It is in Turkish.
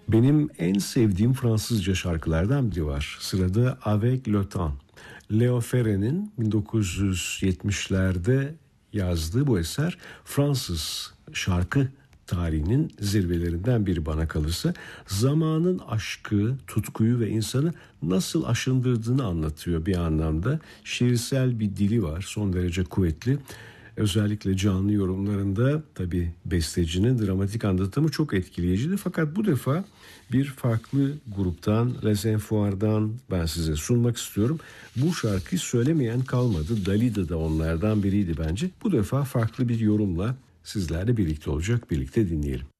Benim en sevdiğim Fransızca şarkılardan biri var. Sırada Avec le temps. Léo Ferré'nin 1970'lerde yazdığı bu eser Fransız şarkı tarihinin zirvelerinden biri bana kalırsa. Zamanın aşkı, tutkuyu ve insanı nasıl aşındırdığını anlatıyor bir anlamda. Şiirsel bir dili var, son derece kuvvetli. Özellikle canlı yorumlarında tabii bestecinin dramatik anlatımı çok etkileyiciydi. Fakat bu defa bir farklı gruptan, Les Enfoir'dan ben size sunmak istiyorum. Bu şarkıyı söylemeyen kalmadı. Dalida da onlardan biriydi bence. Bu defa farklı bir yorumla sizlerle birlikte olacak, birlikte dinleyelim.